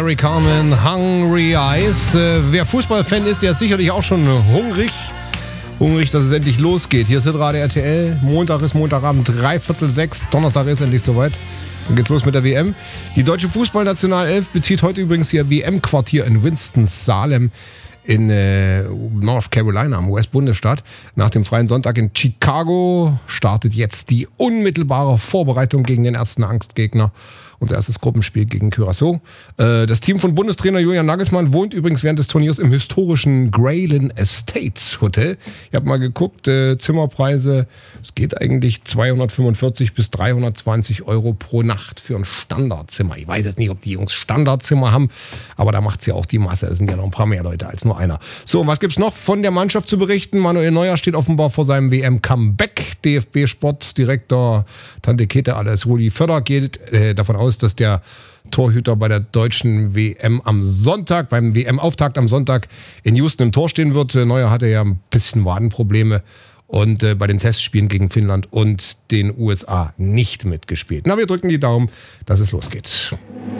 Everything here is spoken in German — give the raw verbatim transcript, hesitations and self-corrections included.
Larry Carmen, Hungry Eyes. Äh, wer Fußballfan ist, der ist sicherlich auch schon hungrig. Hungrig, dass es endlich losgeht. Hier ist Hitradio R T L. Montag ist Montagabend, dreiviertel sechs. Donnerstag ist endlich soweit. Dann geht's los mit der W M. Die deutsche Fußballnationalelf bezieht heute übrigens ihr W M-Quartier in Winston-Salem in äh, North Carolina, am U S-Bundesstaat. Nach dem freien Sonntag in Chicago startet jetzt die unmittelbare Vorbereitung gegen den ersten Angstgegner. Unser erstes Gruppenspiel gegen Curaçao. Äh, das Team von Bundestrainer Julian Nagelsmann wohnt übrigens während des Turniers im historischen Grayland Estate Hotel. Ich habe mal geguckt, äh, Zimmerpreise, es geht eigentlich zweihundertfünfundvierzig bis dreihundertzwanzig Euro pro Nacht für ein Standardzimmer. Ich weiß jetzt nicht, ob die Jungs Standardzimmer haben, aber da macht es ja auch die Masse. Es sind ja noch ein paar mehr Leute als nur einer. So, was gibt's noch von der Mannschaft zu berichten? Manuel Neuer steht offenbar vor seinem W M-Comeback. D F B-Sportdirektor Tante Kete alias Rudi Völler geht äh, davon aus, dass der Torhüter bei der deutschen W M am Sonntag, beim W M-Auftakt am Sonntag in Houston im Tor stehen wird. Neuer hatte ja ein bisschen Wadenprobleme und äh, bei den Testspielen gegen Finnland und den U S A nicht mitgespielt. Na, wir drücken die Daumen, dass es losgeht.